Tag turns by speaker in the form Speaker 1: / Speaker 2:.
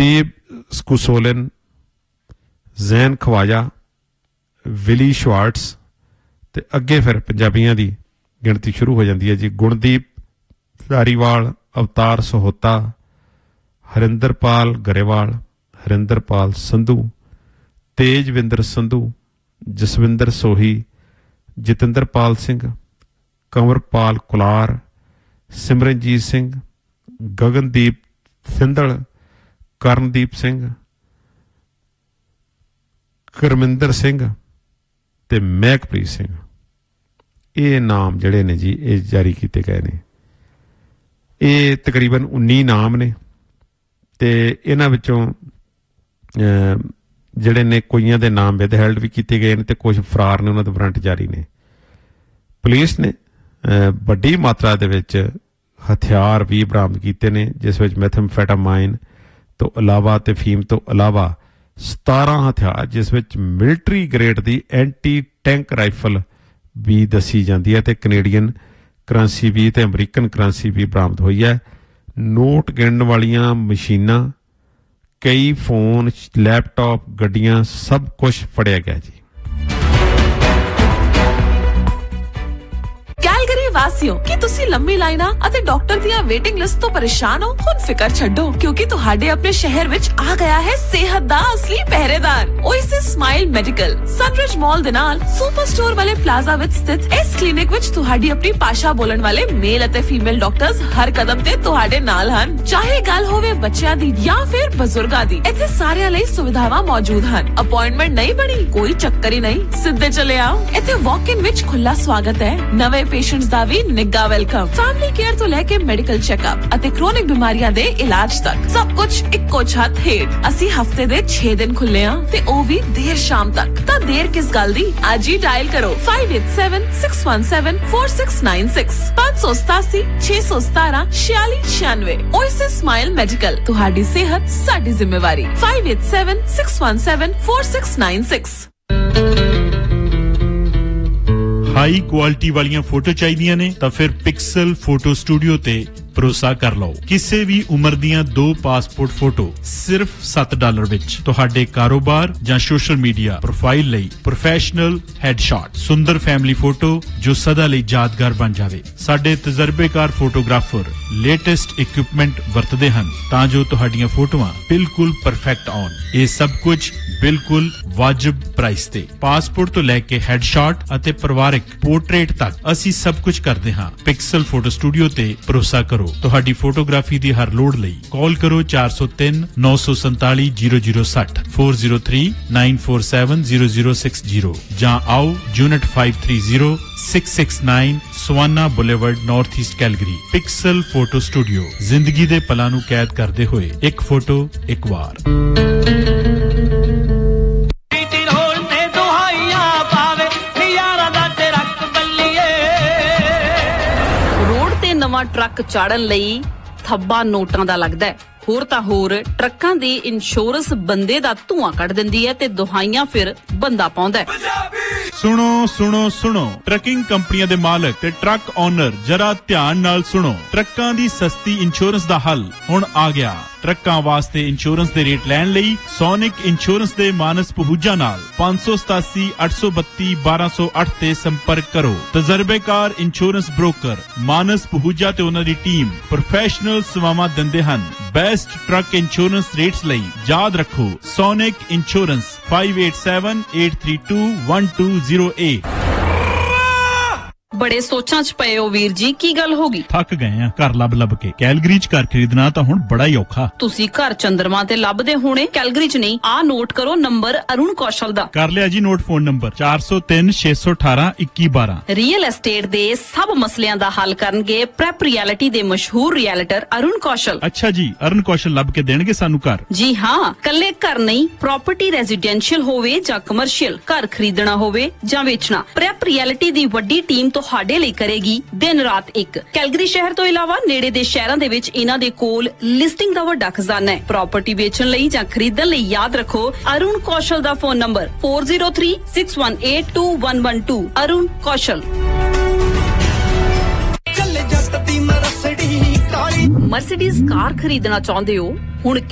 Speaker 1: नसीब स्कुसोलिन, जैन खवाजा, विली शवार्ट्स ते अगे फिर पंजाबियां दी गिणती शुरू हो जाती है जी। गुणदीप धारीवाल, अवतार सहोता, हरिंदरपाल गरेवाल, हरिंदरपाल संधू, तेजविंदर संधू, जसविंदर सोही, जतिंदरपाल सिंह, कंवरपाल कुलार, सिमरनजीत सिंह, गगनदीप सिंधड़, करनदीप सिंह, करमिंदर सिंह ते महकप्रीत सिंह। ये नाम जड़े ने जी ये जारी किए गए ने। ये तकरीबन 19 नाम ने ते इन्हां विचों जड़े ने कोईयां दे नाम विदहैल्ड भी किए गए ने ते कुछ फरार ने, उन्हां दे वारंट जारी ने। पुलिस ने वड्डी मात्रा दे विच हथियार भी बरामद किए ने, जिस विच मैथमफेटामाइन तो अलावा ते फीम तो अलावा 17 हथियार, जिस विच मिलिटरी ग्रेड की एंटी टैंक राइफल भी दसी जाती है ते कनेडियन करंसी भी ते अमरीकन करंसी भी बरामद हुई है। नोट गिणन वालियां मशीनां, कई फोन, लैपटॉप, गड्डियां, सब कुछ फड़िया गया जी।
Speaker 2: कैलगरी वासियों की तुसी लंबी लाइनां ਅਤੇ ਡਾਕਟਰ ਦੀਆਂ ਵੇਟਿੰਗ ਲਿਸਟ ਤੋਂ ਪਰੇਸ਼ਾਨ ਹੋ? ਹੁਣ ਫਿਕਰ ਛੱਡੋ, ਕਿਉਂਕਿ ਤੁਹਾਡੇ ਆਪਣੇ ਸ਼ਹਿਰ ਵਿੱਚ ਆ ਗਿਆ ਹੈ ਸਿਹਤ ਦਾ ਅਸਲੀ ਪਹਿਰੇਦਾਰ ਓਏਸਿਸ ਸਮਾਈਲ ਮੈਡੀਕਲ। ਸਨਰਿਜ ਮਾਲ ਦੇ ਨਾਲ ਸੁਪਰ ਸਟੋਰ ਵਾਲੇ ਪਲਾਜ਼ਾ ਵਿੱਚ ਸਥਿਤ ਇਸ ਕਲੀਨਿਕ ਵਿੱਚ ਤੁਹਾਡੀ ਆਪਣੀ ਭਾਸ਼ਾ ਬੋਲਣ ਵਾਲੇ ਮੇਲ ਅਤੇ ਫੀਮੇਲ ਡਾਕਟਰਸ ਹਰ ਕਦਮ ਤੇ ਤੁਹਾਡੇ ਨਾਲ ਹਨ। ਚਾਹੇ ਗੱਲ ਹੋਵੇ ਬੱਚਿਆਂ ਦੀ ਜਾਂ ਫਿਰ ਬਜ਼ੁਰਗਾਂ ਦੀ, ਇੱਥੇ ਸਾਰਿਆਂ ਲਈ ਸੁਵਿਧਾਵਾਂ ਮੌਜੂਦ ਹਨ। ਅਪਾਇੰਟਮੈਂਟ ਨਹੀਂ ਬਣੀ, ਕੋਈ ਚੱਕਰ ਹੀ ਨਹੀਂ, ਸਿੱਧੇ ਚਲੇ ਆਓ। ਇੱਥੇ ਵਾਕ ਇਨ ਵਿੱਚ ਖੁੱਲਾ ਸਵਾਗਤ ਹੈ। ਨਵੇਂ ਪੇਸ਼ੈਂਟਸ ਦਾ ਵੀ ਨਿੱਘਾ ਵੈਲਕਮ। ਫੈਮਿਲੀ ਕੇਅਰ ਤੋਂ ਲੈ ਕੇ ਮੈਡੀਕਲ ਚੈੱਕਅਪ ਅਤੇ ਕ੍ਰੋਨਿਕ ਬਿਮਾਰੀਆਂ ਦੇ ਇਲਾਜ ਤੱਕ ਸਭ ਕੁਝ ਇੱਕੋ ਛੱਤ ਹੇਠ। ਅਸੀਂ ਹਫਤੇ ਦੇ 6 ਦਿਨ ਖੁੱਲੇ ਹਾਂ ਤੇ ਉਹ ਵੀ ਦੇਰ ਸ਼ਾਮ ਤੱਕ। ਤਾਂ ਦੇਰ ਕਿਸ ਗੱਲ ਦੀ, ਅੱਜ ਹੀ ਡਾਇਲ ਕਰੋ 5876174696 587 617 4696। ਓਏਸਿਸ ਸਮਾਈਲ ਮੈਡੀਕਲ, ਤੁਹਾਡੀ ਸਿਹਤ ਸਾਡੀ ਜ਼ਿੰਮੇਵਾਰੀ। 5876174696।
Speaker 3: हाई क्वालिटी वालियां फोटो चाहिए ने तो फिर पिक्सल फोटो स्टूडियो ते भरोसा कर लो। किसी भी उम्र दियां 2 पासपोर्ट फोटो सिर्फ $7 विच तुहाडे कारोबार जां सोशल मीडिया प्रोफाइल लई प्रोफेशनल हेडशॉट, सुंदर फैमिली फोटो जो सदा लई यादगार बन जावे। साडे तजर्बेकार फोटोग्राफर लेटेस्ट इक्विपमेंट वरतदे हन तां जो तुहाडीआं फोटोआं बिल्कुल परफेक्ट आउण। ये सब कुछ बिल्कुल वाजिब प्राइस ते। पासपोर्ट तो लैके हेडशॉट अते परिवारिक पोर्ट्रेट तक असी सब कुछ करदे हां। पिक्सल फोटो स्टूडियो ते भरोसा करो। ਤੁਹਾਡੀ ਫੋਟੋਗ੍ਰਾਫੀ ਦੀ ਹਰ ਲੋੜ ਲਈ ਕਾਲ ਕਰੋ 403 947 0060 403 947 0060 ਜਾਂ ਆਓ unit 530 669 savanna boulevard north East Calgary. Pixel photo studio, ਜ਼ਿੰਦਗੀ ਦੇ ਪਲਾਂ ਨੂੰ ਕੈਦ ਕਰਦੇ ਹੋਏ ਇੱਕ ਫੋਟੋ ਇੱਕ ਵਾਰ।
Speaker 4: ਨਵਾਂ ਟਰੱਕ ਚਾੜਨ ਲਈ ਥੱਬਾ ਨੋਟਾਂ ਦਾ ਲੱਗਦਾ ਹੈ। ਹੋਰ ਤਾਂ ਹੋਰ ਟਰੱਕਾਂ ਦੀ ਇੰਸ਼ੋਰੈਂਸ ਬੰਦੇ ਦਾ ਧੂਆਂ ਕੱਢ ਦਿੰਦੀ ਹੈ ਤੇ ਦੁਹਾਈਆਂ ਫਿਰ ਬੰਦਾ ਪਾਉਂਦਾ ਹੈ।
Speaker 3: ਸੁਣੋ ਸੁਣੋ ਸੁਣੋ, ਟਰੱਕਿੰਗ ਕੰਪਨੀਆਂ ਦੇ ਮਾਲਕ ਤੇ ਟਰੱਕ ਓਨਰ ਜਰਾ ਧਿਆਨ ਨਾਲ ਸੁਣੋ। ਟਰੱਕਾਂ ਦੀ ਸਸਤੀ ਇੰਸ਼ੋਰੈਂਸ ਦਾ ਹੱਲ ਹੁਣ ਆ ਗਿਆ। ਟਰੱਕਾਂ ਵਾਸਤੇ ਇੰਸ਼ੋਰੈਂਸ ਦੇ ਰੇਟ ਲੈਣ ਲਈ ਸੋਨਿਕ ਇੰਸ਼ੋਰੈਂਸ ਦੇ ਮਾਨਸ ਪਹੂਜਾ ਨਾਲ 587 832 1208 ਤੇ ਸੰਪਰਕ ਕਰੋ। ਤਜਰਬੇਕਾਰ ਇੰਸ਼ੋਰੈਂਸ ਬ੍ਰੋਕਰ ਮਾਨਸ ਪਹੂਜਾ ਤੇ ਉਹਨਾਂ ਦੀ ਟੀਮ ਪ੍ਰੋਫੈਸ਼ਨਲ ਸੇਵਾਵਾਂ ਦਿੰਦੇ ਹਨ। बेस्ट ट्रक इंश्योरेंस रेट्स लई याद रखो सोनिक इंश्योरेंस 5878321208।
Speaker 4: बड़े सोचां च पए हो वीर जी, की गल होगी?
Speaker 3: थक गए हैं घर लब लब के। कैलगरी च घर खरीदना तो हुण बड़ा ही औखा।
Speaker 4: तुसी घर चंद्रमा ते लभदे होणे, कैलगरी च नहीं। आ नोट करो नंबर अरुण कौशल दा।
Speaker 3: कर लिया जी note. Phone number 403 618 2112।
Speaker 4: Real estate दे सब मसलियां दा हल करनगे प्रेप रियलिटी दे मशहूर रियलिटर अरुण कौशल।
Speaker 3: अच्छा जी, अरुण कौशल लब के देणगे सानू घर?
Speaker 4: जी हाँ, कल्ले घर नहीं, प्रॉपर्टी रेजिडेंशियल होवे जां कमर्शियल, घर खरीदना होवे जां बेचना, प्रेप रियलिटी दी वड्डी टीम ਤੁਹਾਡੇ ਲਈ ਕਰੇਗੀ ਦਿਨ ਰਾਤ ਇੱਕ। ਕੈਲਗਰੀ ਸ਼ਹਿਰ ਤੋਂ ਇਲਾਵਾ ਨੇੜੇ ਦੇ ਸ਼ਹਿਰਾਂ ਦੇ ਵਿੱਚ ਇਹਨਾਂ ਦੇ ਕੋਲ ਲਿਸਟਿੰਗ ਦਾ ਵੱਡਾ ਖਜ਼ਾਨਾ ਹੈ। ਪ੍ਰਾਪਰਟੀ ਵੇਚਣ ਲਈ ਜਾਂ ਖਰੀਦਣ ਲਈ ਯਾਦ ਰੱਖੋ ਅਰੁਣ ਕੌਸ਼ਲ ਦਾ ਫੋਨ ਨੰਬਰ 4036182112। ਅਰੁਣ ਕੌਸ਼ਲ। ਮਰਸੀਡੀਜ਼ ਕਾਰ ਖਰੀਦਣਾ ਚਾਹੁੰਦੇ ਹੋ? ਹੁਣ